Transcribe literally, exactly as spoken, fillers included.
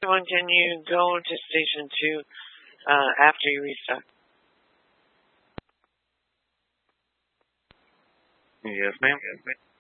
One, can you go to station two uh, after you restart? Yes, ma'am. Yes, ma'am.